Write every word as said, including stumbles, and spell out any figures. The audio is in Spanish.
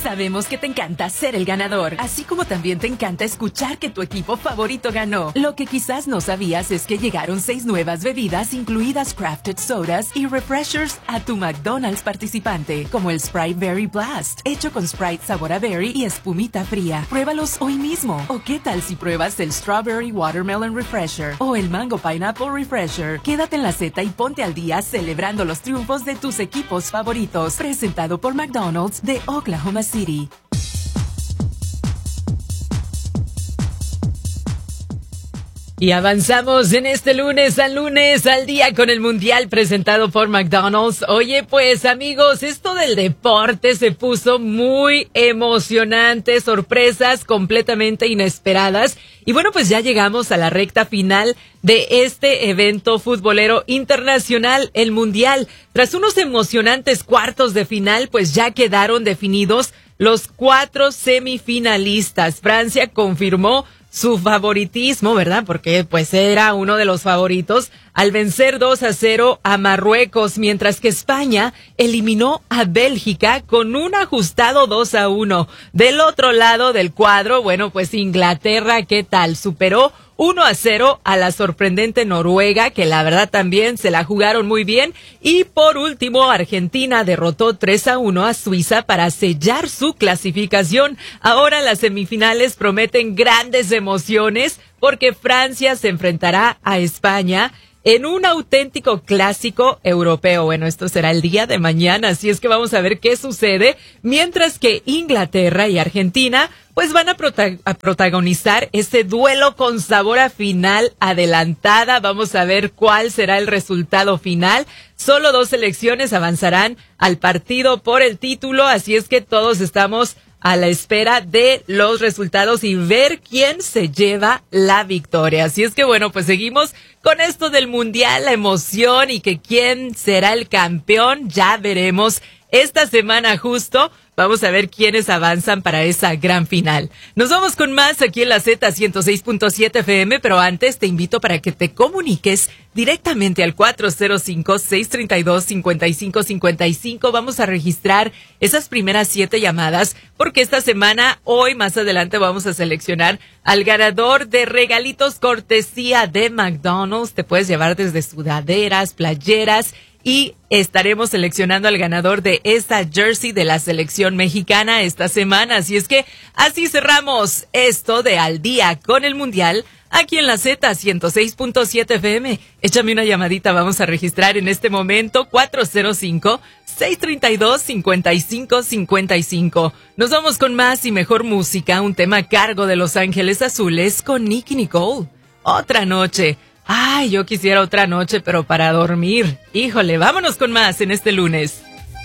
Sabemos que te encanta ser el ganador, así como también te encanta escuchar que tu equipo favorito ganó. Lo que quizás no sabías es que llegaron seis nuevas bebidas, incluidas crafted sodas y refreshers, a tu McDonald's participante, como el Sprite Berry Blast, hecho con Sprite sabor a berry y espumita fría. Pruébalos hoy mismo. ¿O qué tal si pruebas el Strawberry Watermelon Refresher o el Mango Pineapple Refresher? Quédate en la Z y ponte al día celebrando los triunfos de tus equipos favoritos. Presentado por McDonald's de Oklahoma City. Y avanzamos en este lunes al lunes al día con el Mundial presentado por McDonald's. Oye, pues amigos, esto del deporte se puso muy emocionante, sorpresas completamente inesperadas. Y bueno, pues ya llegamos a la recta final de este evento futbolero internacional, el Mundial. Tras unos emocionantes cuartos de final, pues ya quedaron definidos los cuatro semifinalistas. Francia confirmó su favoritismo, ¿verdad? Porque pues era uno de los favoritos al vencer dos a cero a Marruecos, mientras que España eliminó a Bélgica con un ajustado dos a uno. Del otro lado del cuadro, bueno, pues Inglaterra, ¿qué tal? Superó uno a cero a la sorprendente Noruega, que la verdad también se la jugaron muy bien. Y por último, Argentina derrotó tres a uno a Suiza para sellar su clasificación. Ahora las semifinales prometen grandes emociones porque Francia se enfrentará a España en un auténtico clásico europeo. Bueno, esto será el día de mañana, así es que vamos a ver qué sucede, mientras que Inglaterra y Argentina pues van a, prota- a protagonizar ese duelo con sabor a final adelantada. Vamos a ver cuál será el resultado final. Solo dos selecciones avanzarán al partido por el título, así es que todos estamos a la espera de los resultados y ver quién se lleva la victoria. Así es que bueno, pues seguimos con esto del Mundial, la emoción y que quién será el campeón, ya veremos. Esta semana justo vamos a ver quiénes avanzan para esa gran final. Nos vamos con más aquí en la Z ciento seis punto siete F M, pero antes te invito para que te comuniques directamente al cuatro cero cinco, seis tres dos, cinco cinco cinco cinco. Vamos a registrar esas primeras siete llamadas porque esta semana, hoy más adelante, vamos a seleccionar al ganador de regalitos cortesía de McDonald's. Te puedes llevar desde sudaderas, playeras, y estaremos seleccionando al ganador de esta jersey de la selección mexicana esta semana. Así es que así cerramos esto de Al Día con el Mundial aquí en la Z ciento seis punto siete F M. Échame una llamadita, vamos a registrar en este momento cuatro cero cinco, seis tres dos, cinco cinco cinco cinco. Nos vamos con más y mejor música, un tema a cargo de Los Ángeles Azules con Nicki Nicole. Otra noche. Ay, yo quisiera otra noche, pero para dormir. Híjole, vámonos con más en este lunes.